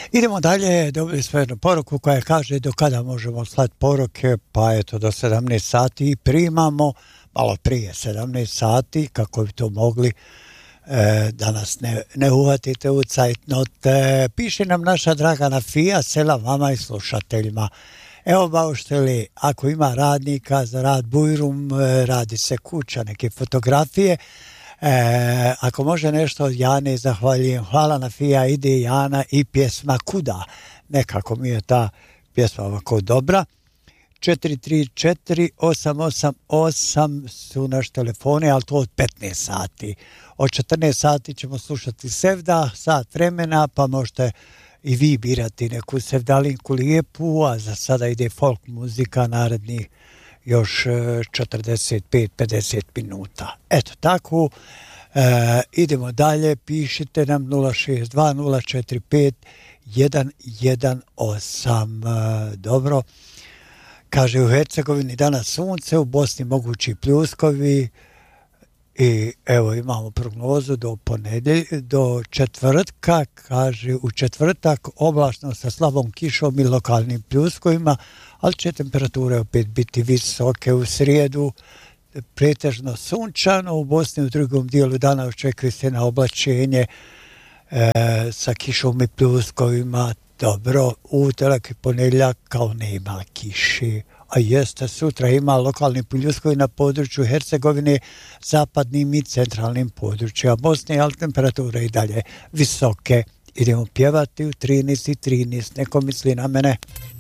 Idemo dalje, dobili smo jednu poruku koja kaže do kada možemo slati poruke, pa eto do 17 sati primamo, malo prije 17 sati, kako bi to mogli da nas ne uvatite u cajtnote. Piše nam naša draga Nafija, selam vama i slušateljima. Evo baušteli, ako ima radnika za rad Bujrum, radi se kuća, neke fotografije, ako može nešto od Jane, zahvaljujem. Hvala Nafija, ide Jana i pjesma Kuda. Nekako mi je ta pjesma ovako dobra. 434-888 su naš telefoni, ali to od 15 sati. Od 14 sati ćemo slušati Sevda, sat vremena, pa možete i vi birati neku sevdalinku lijepu, a za sada ide folk muzika narednih još 45-50 minuta. Eto tako, idemo dalje, pišite nam 062-045-118. Dobro, kaže u Hercegovini danas sunce, u Bosni mogući pljuskovi i evo imamo prognozu do četvrtka, kaže u četvrtak oblačno sa slabom kišom i lokalnim pljuskovima, ali će temperature opet biti visoke. U srijedu pretežno sunčano, u Bosni u drugom dijelu dana očekuje se na oblačenje sa kišom i pljuskovima. Dobro, utorak i ponedjeljak kao nema kiši, a jeste sutra ima lokalni pljuskovi na području Hercegovine, zapadnim i centralnim područjima Bosne, ali temperature i dalje visoke. Idemo pjevati u 13:13, neko misli na mene.